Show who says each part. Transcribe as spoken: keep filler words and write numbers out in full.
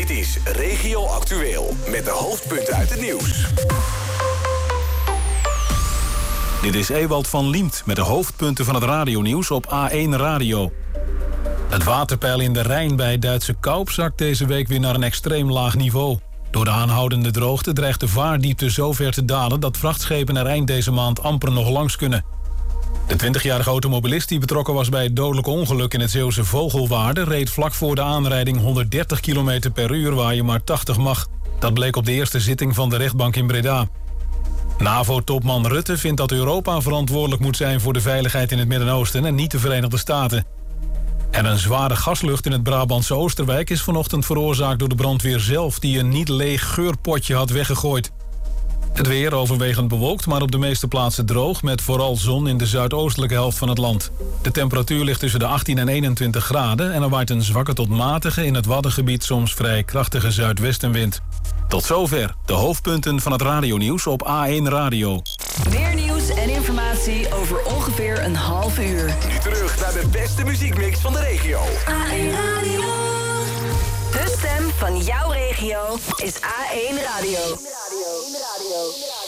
Speaker 1: Dit is Regio Actueel met de hoofdpunten uit het nieuws.
Speaker 2: Dit is Ewald van Liemt met de hoofdpunten van het radionieuws op A één Radio. Het waterpeil in de Rijn bij Duitse Kaup zakt deze week weer naar een extreem laag niveau. Door de aanhoudende droogte dreigt de vaardiepte zo ver te dalen dat vrachtschepen er eind deze maand amper nog langs kunnen. De twintigjarige automobilist die betrokken was bij het dodelijke ongeluk in het Zeeuwse Vogelwaarde reed vlak voor de aanrijding honderddertig kilometer per uur waar je maar tachtig mag. Dat bleek op de eerste zitting van de rechtbank in Breda. NAVO-topman Rutte vindt dat Europa verantwoordelijk moet zijn voor de veiligheid in het Midden-Oosten en niet de Verenigde Staten. En een zware gaslucht in het Brabantse Oosterwijk is vanochtend veroorzaakt door de brandweer zelf die een niet leeg geurpotje had weggegooid. Het weer overwegend bewolkt, maar op de meeste plaatsen droog met vooral zon in de zuidoostelijke helft van het land. De temperatuur ligt tussen de achttien en eenentwintig graden en er waait een zwakke tot matige in het Waddengebied soms vrij krachtige zuidwestenwind. Tot zover de hoofdpunten van het radionieuws op A één Radio.
Speaker 3: Meer nieuws en informatie over ongeveer een half uur.
Speaker 1: Nu terug naar de beste muziekmix van de regio.
Speaker 3: A één Radio. De stem van jouw regio is A één Radio.